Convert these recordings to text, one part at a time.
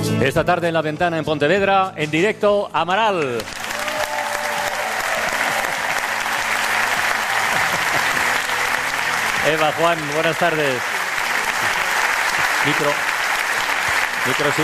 Esta tarde en La Ventana en Pontevedra, en directo, Amaral. Eva, Juan, buenas tardes. Micro, sí.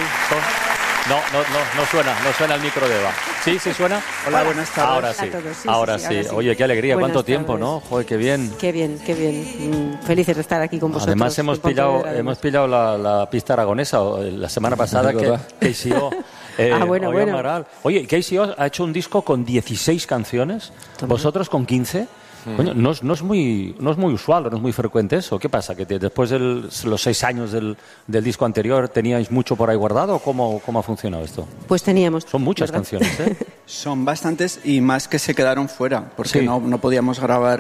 No suena el micro de Eva. ¿Sí suena? Hola, buenas tardes. Ahora sí. Oye, qué alegría, Buenas cuánto tiempo, tardes. ¿no? Joder, qué bien. Qué bien. Felices de estar aquí con vosotros. Además hemos pillado la pista aragonesa la semana pasada que KCO. Bueno. Amaral. Oye, KCO ha hecho un disco con 16 canciones, vosotros con 15. Coño, no es muy usual, no es muy frecuente eso. ¿Qué pasa? ¿Que después de los 6 años del disco anterior teníais mucho por ahí guardado? ¿O cómo ha funcionado esto? Pues teníamos. Son muchas canciones, ¿eh? Son bastantes y más que se quedaron fuera, porque Sí. no podíamos grabar,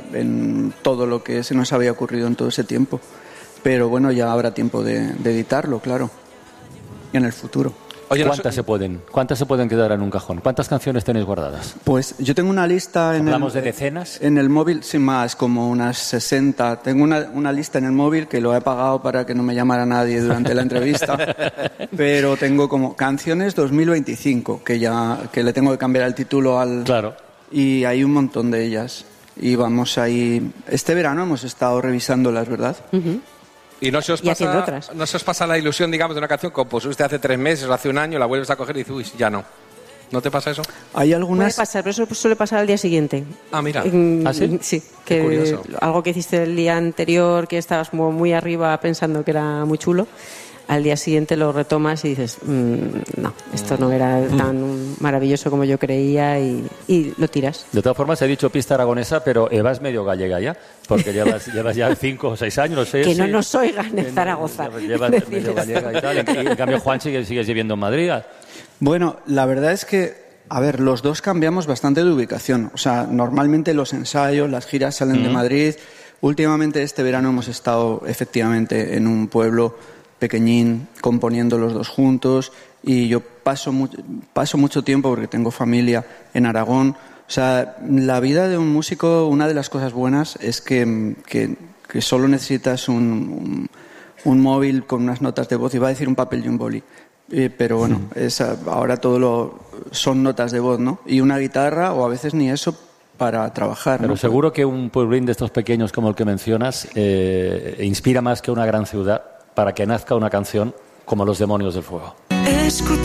en todo lo que se nos había ocurrido en todo ese tiempo. Pero bueno, ya habrá tiempo de editarlo, claro, en el futuro. Oye, ¿Cuántas se pueden quedar en un cajón? ¿Cuántas canciones tenéis guardadas? Pues yo tengo una lista ¿Hablamos de decenas? En el móvil, sin más, como unas 60. Tengo una lista en el móvil que lo he apagado para que no me llamara nadie durante la entrevista. Pero tengo como canciones 2025, que le tengo que cambiar el título al... Claro. Y hay un montón de ellas. Y vamos ahí... Este verano hemos estado revisándolas, ¿verdad? Uh-huh. ¿Y no se os haciendo otras. pasa la ilusión, digamos, de una canción que compusiste hace 3 meses o hace un año, la vuelves a coger y dices, uy, ya no? ¿No te pasa eso? Hay Puede algunas... pasar, pero eso suele pasar al día siguiente. Ah, mira. ¿Ah, sí? Sí, Qué que curioso. algo que hiciste el día anterior, que estabas como muy arriba pensando que era muy chulo, al día siguiente lo retomas y dices, no, esto no era tan maravilloso como yo creía y lo tiras. De todas formas, he dicho pista aragonesa, pero Eva es medio gallega ya, porque llevas ya 5 o 6 años, no sé. Que no nos oigan en Zaragoza. Llevas medio gallega y tal. En cambio, Juan sigues viviendo en Madrid. Bueno, la verdad es que, a ver, los dos cambiamos bastante de ubicación. O sea, normalmente los ensayos, las giras salen de Madrid. Últimamente, este verano hemos estado efectivamente en un pueblo pequeñín, componiendo los dos juntos. Y yo paso mucho tiempo, porque tengo familia en Aragón. O sea, la vida de un músico, una de las cosas buenas es que solo necesitas un móvil con unas notas de voz, iba a decir un papel y un boli. Pero bueno, ahora son notas de voz, ¿no? Y una guitarra, o a veces ni eso, para trabajar. Pero ¿no? seguro que un pueblín de estos pequeños como el que mencionas inspira más que una gran ciudad para que nazca una canción como Los Demonios del Fuego. Escucha